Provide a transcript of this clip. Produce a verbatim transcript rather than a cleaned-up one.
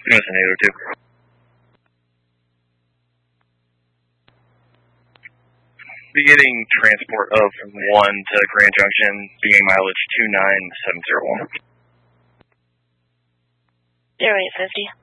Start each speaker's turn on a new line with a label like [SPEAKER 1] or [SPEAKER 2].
[SPEAKER 1] Unison eight oh two. Beginning transport of one to Grand Junction, beginning mileage two nine seven zero one.
[SPEAKER 2] zero eight fifty.